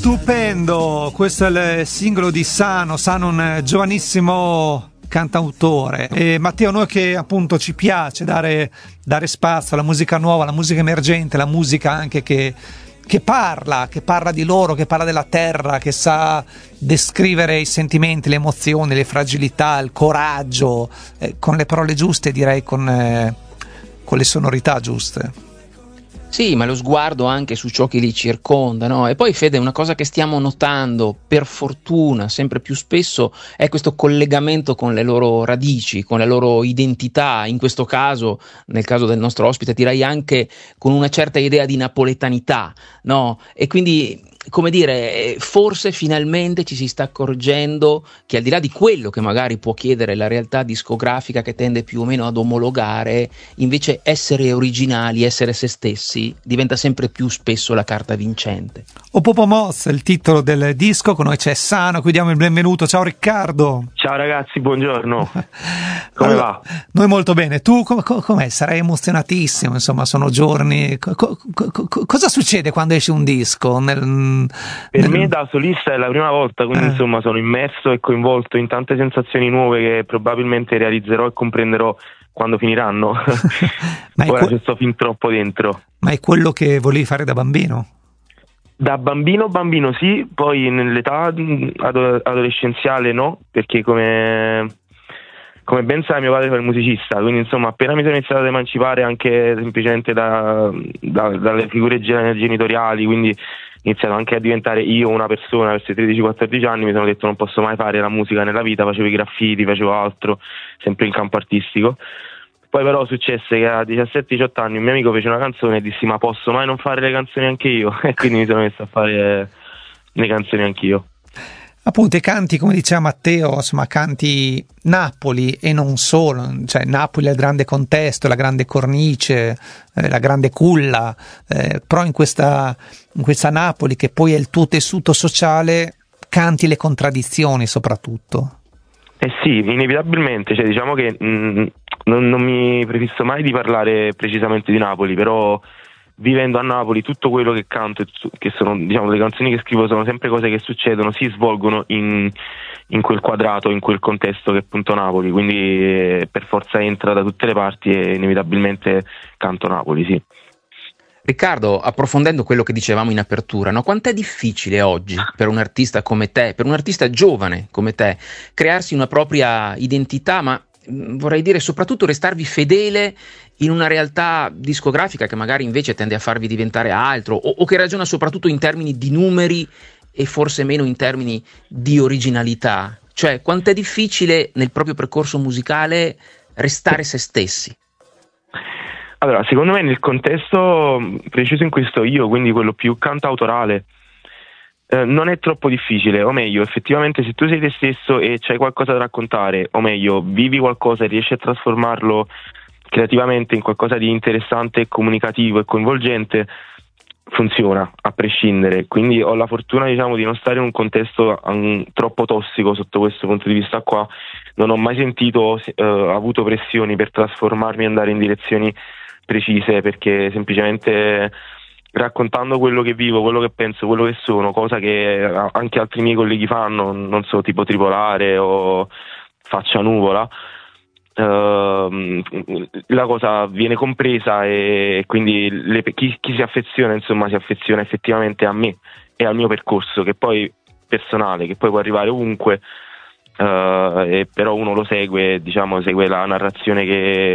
Stupendo, questo è il singolo di Sano, un giovanissimo cantautore. E Matteo, noi che appunto ci piace dare spazio alla musica nuova, alla musica emergente, la musica anche che parla di loro, che parla della terra, che sa descrivere i sentimenti, le emozioni, le fragilità, il coraggio, con le parole giuste, direi con le sonorità giuste. Sì, ma lo sguardo anche su ciò che li circonda, no? E poi, Fede, una cosa che stiamo notando, per fortuna, sempre più spesso, è questo collegamento con le loro radici, con la loro identità, in questo caso, nel caso del nostro ospite, direi anche con una certa idea di napoletanità, no? E quindi, come dire, forse finalmente ci si sta accorgendo che al di là di quello che magari può chiedere la realtà discografica che tende più o meno ad omologare, invece essere originali, essere se stessi, diventa sempre più spesso la carta vincente. Opopomos, il titolo del disco, con noi c'è Sano, qui diamo il benvenuto. Ciao Riccardo. Ciao ragazzi, buongiorno. Come va? Noi molto bene. Tu com'è? Sarai emozionatissimo, insomma, sono giorni. Cosa succede quando esce un disco? Per me da solista è la prima volta, quindi insomma sono immerso e coinvolto in tante sensazioni nuove che probabilmente realizzerò e comprenderò quando finiranno. Ora ci sto fin troppo dentro. Ma è quello che volevi fare da bambino? Da bambino sì, poi nell'età adolescenziale no, perché come ben sai mio padre fa il musicista, quindi insomma appena mi sono iniziato ad emancipare anche semplicemente dalle figure genitoriali, quindi ho iniziato anche a diventare io una persona verso i 13-14 anni, mi sono detto non posso mai fare la musica nella vita, facevo i graffiti, facevo altro, sempre in campo artistico. Poi però successe che a 17-18 anni un mio amico fece una canzone e dissi ma posso mai non fare le canzoni anche io? E quindi mi sono messo a fare le canzoni anch'io. Appunto, canti, come diceva Matteo, insomma, canti Napoli e non solo, cioè Napoli è il grande contesto, la grande cornice, la grande culla, però in questa Napoli che poi è il tuo tessuto sociale, canti le contraddizioni soprattutto. Sì, inevitabilmente, cioè diciamo che non mi prefisso mai di parlare precisamente di Napoli, però vivendo a Napoli tutto quello che canto, che sono diciamo le canzoni che scrivo, sono sempre cose che succedono, si svolgono in quel quadrato, in quel contesto che è appunto Napoli, quindi per forza entra da tutte le parti e inevitabilmente canto Napoli, sì. Riccardo, approfondendo quello che dicevamo in apertura, no? Quanto è difficile oggi per un artista come te, per un artista giovane come te, crearsi una propria identità, ma vorrei dire soprattutto restarvi fedele in una realtà discografica che magari invece tende a farvi diventare altro o che ragiona soprattutto in termini di numeri e forse meno in termini di originalità? Cioè, quanto è difficile nel proprio percorso musicale restare se stessi? Allora, secondo me nel contesto preciso in cui sto io, quindi quello più cantautorale, non è troppo difficile, o meglio, effettivamente se tu sei te stesso e c'hai qualcosa da raccontare, o meglio, vivi qualcosa e riesci a trasformarlo creativamente in qualcosa di interessante, comunicativo e coinvolgente, funziona a prescindere. Quindi ho la fortuna, diciamo, di non stare in un contesto troppo tossico sotto questo punto di vista qua. Non ho mai sentito avuto pressioni per trasformarmi e andare in direzioni precise, perché semplicemente raccontando quello che vivo, quello che penso, quello che sono, cosa che anche altri miei colleghi fanno, non so, tipo Tripolare o Faccia Nuvola, la cosa viene compresa e quindi chi si affeziona, insomma, si affeziona effettivamente a me e al mio percorso, che poi personale, che poi può arrivare ovunque, e però uno lo segue, diciamo, segue la narrazione che